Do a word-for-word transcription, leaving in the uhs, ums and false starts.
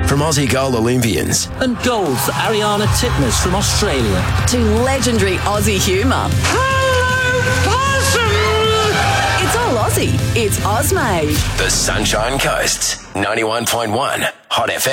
from Aussie gold Olympians. And gold for Ariana Titmus from Australia. To legendary Aussie humour. Hello, possum! It's all Aussie. It's Ozmade. The Sunshine Coast, ninety-one point one Hot F M.